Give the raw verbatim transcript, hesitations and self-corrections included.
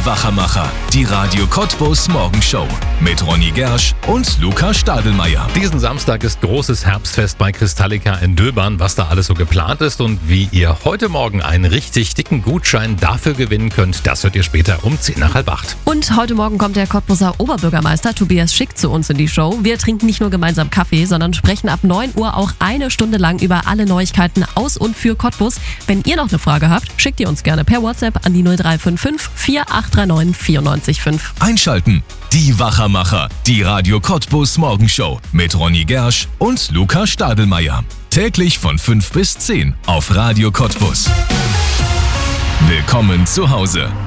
Wachermacher, die Radio Cottbus Morgenshow mit Ronny Gersch und Luca Stadelmeier. Diesen Samstag ist großes Herbstfest bei Kristallica in Döbern. Was da alles so geplant ist und wie ihr heute Morgen einen richtig dicken Gutschein dafür gewinnen könnt, das hört ihr später um zehn nach halb acht. Und heute Morgen kommt der Cottbuser Oberbürgermeister Tobias Schick zu uns in die Show. Wir trinken nicht nur gemeinsam Kaffee, sondern sprechen ab neun Uhr auch eine Stunde lang über alle Neuigkeiten aus und für Cottbus. Wenn ihr noch eine Frage habt, schickt ihr uns gerne per WhatsApp an die null drei fünf fünf vier acht drei neun vier neun fünf. Einschalten, die Wachermacher, die Radio Cottbus Morgenshow mit Ronny Gersch und Luca Stadelmeier. Täglich von fünf bis zehn auf Radio Cottbus. Willkommen zu Hause.